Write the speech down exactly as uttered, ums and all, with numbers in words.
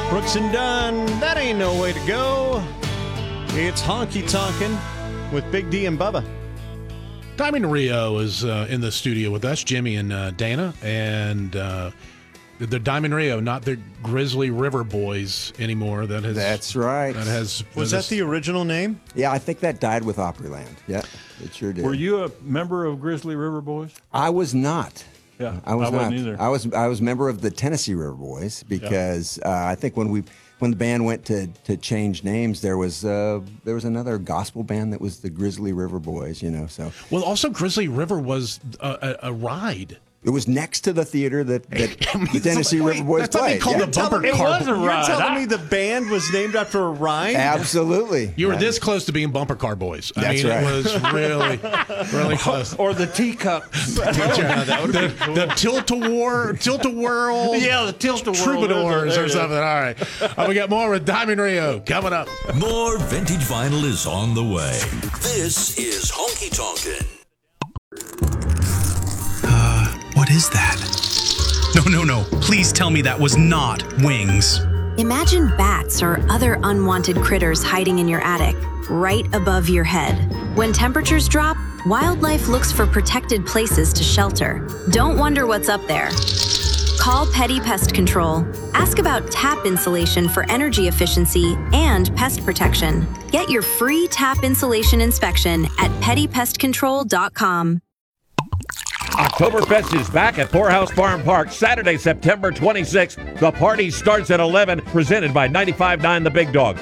Brooks and Dunn, that ain't no way to go. It's Honky Tonkin' with Big D and Bubba. Diamond Rio is uh, in the studio with us, Jimmy and uh, Dana, and uh, the Diamond Rio, not the Grizzly River Boys anymore. That has That's right. That has Was that the original name? Yeah, I think that died with Opryland. Yeah, it sure did. Were you a member of Grizzly River Boys? I was not. Yeah, I was I not. wasn't either. I was I was a member of the Tennessee River Boys because uh, I think when we when the band went to, to change names, there was uh, there was another gospel band that was the Grizzly River Boys. You know, so Well, also Grizzly River was a, a, a ride. it was next to the theater that, that I mean, the Tennessee wait, River Boys that's what they played. call Yeah. the bumper It car. was a ride. You're telling I- me the band was named after a ride? Absolutely. You were Yeah. this close to being bumper car boys. I That's mean, right. it was really, really close. Or the teacups? the the tilt-a-war, tilt-a-whirl, Yeah, the tilt-a-whirl. troubadours There or it is. something. All right. Uh, we got more with Diamond Rio coming up. More vintage vinyl is on the way. This is Honky Tonkin'. What is that? No, no, no. Please tell me that was not wings. Imagine bats or other unwanted critters hiding in your attic, right above your head. When temperatures drop, wildlife looks for protected places to shelter. Don't wonder what's up there. Call Petty Pest Control. Ask about tap insulation for energy efficiency and pest protection. Get your free tap insulation inspection at petty pest control dot com. Oktoberfest is back at Poorhouse Farm Park Saturday, September twenty-sixth. The party starts at eleven, presented by ninety-five point nine The Big Dog.